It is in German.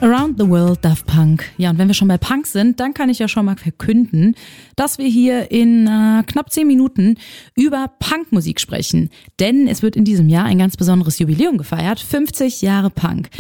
Around the World Daft Punk. Ja, und wenn wir schon bei Punk sind, dann kann ich ja schon mal verkünden, dass wir hier in knapp 10 Minuten über Punkmusik sprechen. Denn es wird in diesem Jahr ein ganz besonderes Jubiläum gefeiert, 50 Jahre Punk.